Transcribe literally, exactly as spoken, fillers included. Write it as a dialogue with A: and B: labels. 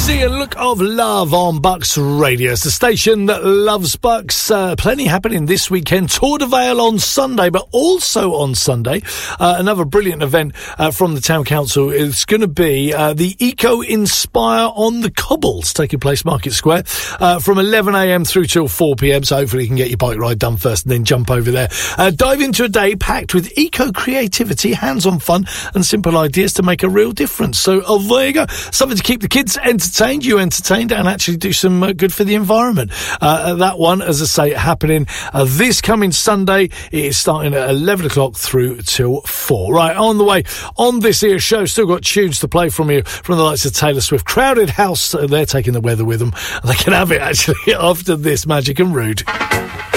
A: Rosie and Look of Love on Bucks Radio. It's the station that loves Bucks. Uh, plenty happening this weekend. Tour de Vale on Sunday, but also on Sunday, uh, another brilliant event uh, from the Town Council. It's going to be uh, the Eco Inspire on the Cobbles, taking place Market Square uh, from eleven a.m. through till four p.m. So hopefully you can get your bike ride done first and then jump over there. Uh, dive into a day packed with eco-creativity, hands-on fun and simple ideas to make a real difference. So oh, there you go. Something to keep the kids entertained, you entertained, and actually do some uh, good for the environment. Uh, that one, as I say, happening uh, this coming Sunday. It is starting at eleven o'clock through till four. Right, on the way on this here show, still got tunes to play from you from the likes of Taylor Swift. Crowded House, uh, they're taking the weather with them. They can have it actually after this, Magic and Rude.